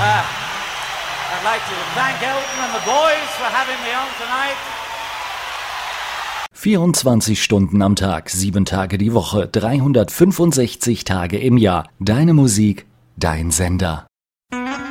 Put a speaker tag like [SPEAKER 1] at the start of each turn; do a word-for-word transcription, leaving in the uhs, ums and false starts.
[SPEAKER 1] Uh, I'd like to thank Elton and the boys for having me on tonight.
[SPEAKER 2] vierundzwanzig Stunden am Tag, sieben Tage die Woche, dreihundertfünfundsechzig Tage im Jahr. Deine Musik, dein Sender.